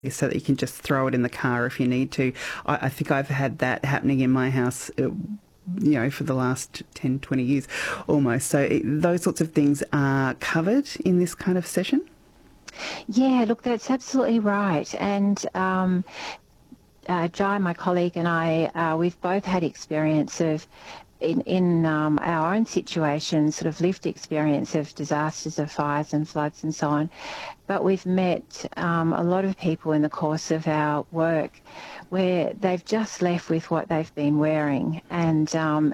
so that you can just throw it in the car if you need to. I think I've had that happening in my house, for the last 10, 20 years almost. So those sorts of things are covered in this kind of session? Yeah, look, that's absolutely right. And Jai, my colleague, and I, we've both had experience of in our own situations, sort of lived experience of disasters, of fires and floods and so on. But we've met a lot of people in the course of our work where they've just left with what they've been wearing and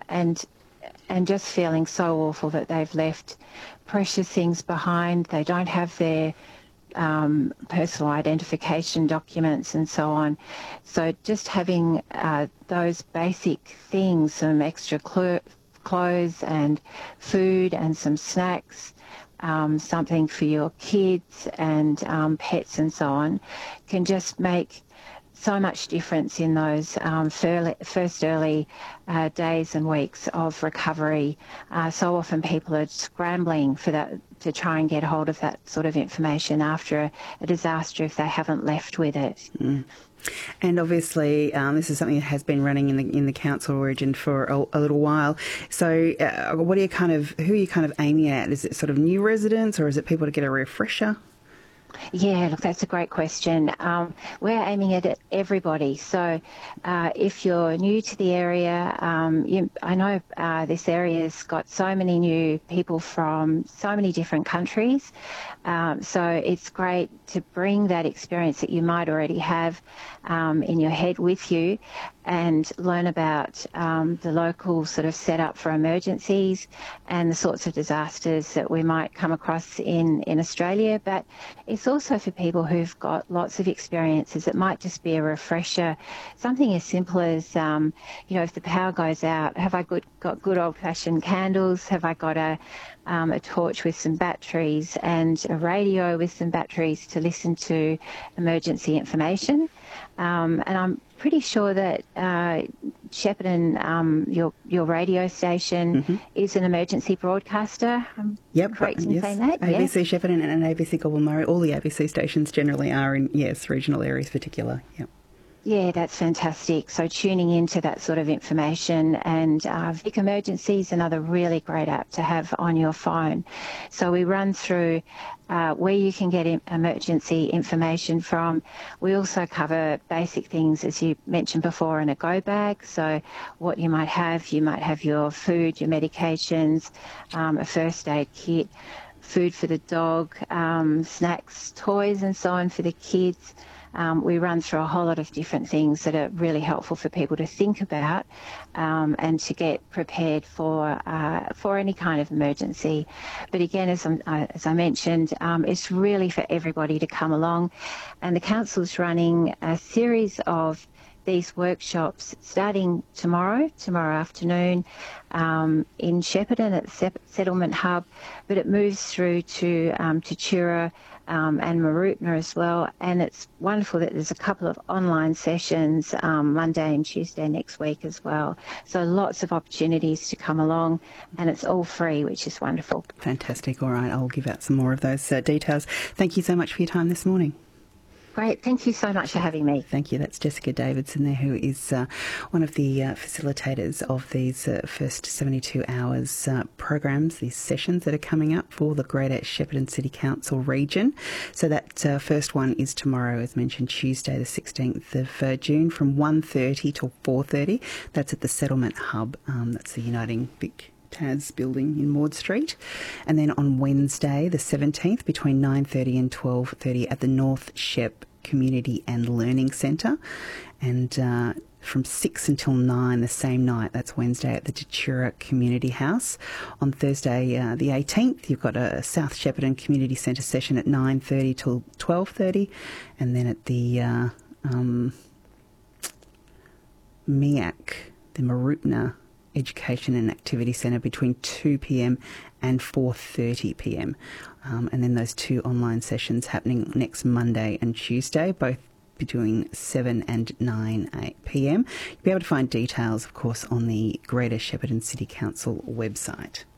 just feeling so awful that they've left precious things behind. They don't have their personal identification documents and so on. So just having those basic things, some extra clothes and food and some snacks, something for your kids and pets and so on, can just make so much difference in those first early days and weeks of recovery. So often people are scrambling for that, to try and get hold of that sort of information after a disaster if they haven't left with it. Mm. And obviously, this is something that has been running in the council region for a little while. So, who are you kind of aiming at? Is it sort of new residents, or is it people to get a refresher? Yeah, look, that's a great question. We're aiming at everybody. So if you're new to the area, I know this area's got so many new people from so many different countries. So it's great to bring that experience that you might already have in your head with you and learn about the local sort of setup for emergencies and the sorts of disasters that we might come across in Australia. But it's also for people who've got lots of experiences. It might just be a refresher, something as simple as, if the power goes out, have I got good old-fashioned candles? Have I got a torch with some batteries and a radio with some batteries to listen to emergency information? And I'm pretty sure that Shepparton, your radio station, is an emergency broadcaster. Yep, correct in saying that? ABC Shepparton and ABC Goulburn Murray. All the ABC stations generally are in, regional areas particular. Yep. Yeah, that's fantastic. So tuning into that sort of information, and Vic Emergency is another really great app to have on your phone. So we run through where you can get emergency information from. We also cover basic things, as you mentioned before, in a go bag. So what you might have your food, your medications, a first aid kit, food for the dog, snacks, toys and so on for the kids. We run through a whole lot of different things that are really helpful for people to think about and to get prepared for any kind of emergency. But again, as I mentioned, it's really for everybody to come along. And the council's running a series of these workshops starting tomorrow afternoon in Shepparton at the Settlement Hub, but it moves through to Tatura and Mooroopna as well. And it's wonderful that there's a couple of online sessions Monday and Tuesday next week as well. So lots of opportunities to come along, and it's all free, which is wonderful. Fantastic. All right, I'll give out some more of those details. Thank you so much for your time this morning. Great. Thank you so much for having me. Thank you. That's Jessica Davidson there, who is one of the facilitators of these first 72 hours programs, these sessions that are coming up for the Greater Shepparton City Council region. So that first one is tomorrow, as mentioned, Tuesday the 16th of June from 1:30 till 4:30. That's at the Settlement Hub. That's the Uniting Vic Tas building in Maud Street. And then on Wednesday the 17th between 9:30 and 12:30 at the North Shep Community and Learning Centre, and from 6 until 9 the same night, that's Wednesday, at the Tatura Community House. On Thursday the 18th, you've got a South Shepparton Community Centre session at 9:30 till 12:30, and then at the MEAC, the Mooroopna Education and Activity Centre, between 2 p.m. and 4:30 p.m. And then those two online sessions happening next Monday and Tuesday, both between 7 and 9 p.m. You'll be able to find details, of course, on the Greater Shepparton City Council website.